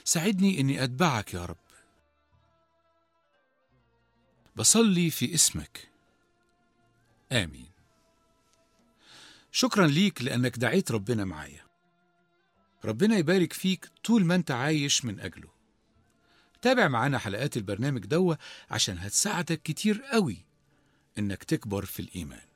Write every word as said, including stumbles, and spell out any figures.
ساعدني إني أتبعك يا رب. بصلي في اسمك، آمين. شكرا ليك لأنك دعيت ربنا معايا. ربنا يبارك فيك طول ما أنت عايش من أجله. تابع معانا حلقات البرنامج دوا عشان هتساعدك كتير قوي إنك تكبر في الإيمان.